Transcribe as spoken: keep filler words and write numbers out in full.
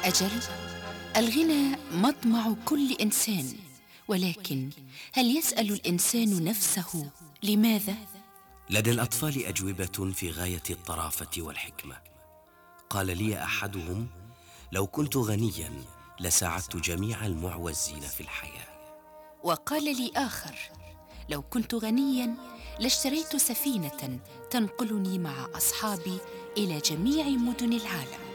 أجل، الغنى مطمع كل إنسان، ولكن هل يسأل الإنسان نفسه لماذا؟ لدى الأطفال أجوبة في غاية الطرافة والحكمة. قال لي أحدهم: لو كنت غنيا لساعدت جميع المعوزين في الحياة. وقال لي آخر: لو كنت غنيا لاشتريت سفينة تنقلني مع أصحابي إلى جميع مدن العالم.